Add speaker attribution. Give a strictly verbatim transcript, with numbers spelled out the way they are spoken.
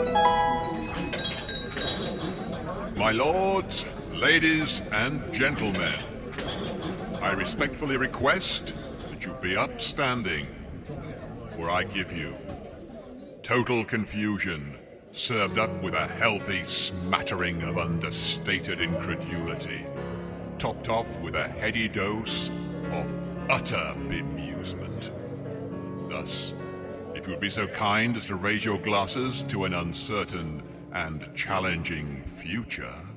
Speaker 1: My lords, ladies, and gentlemen, I respectfully request that you be upstanding, for I give you total confusion, served up with a healthy smattering of understated incredulity, topped off with a heady dose of utter bemusement. Thus, if you would be so kind as to raise your glasses to an uncertain and challenging future,